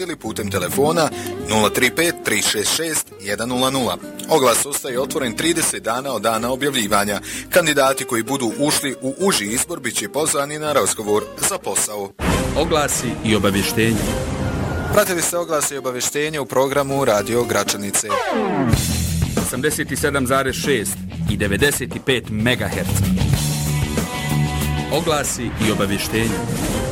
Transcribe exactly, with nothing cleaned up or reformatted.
ili putem telefona nula tri pet tri šest šest jedan nula nula. Oglas ostaje otvoren trideset dana od dana objavljivanja. Kandidati koji budu ušli u uži izbor bit će pozvani na razgovor za posao. Oglasi i obavještenje. Pratili ste oglase i obavještenje u programu Radio Gračanice. osamdeset sedam zarez šest i devedeset pet megaherca. Oglasi i obavještenje.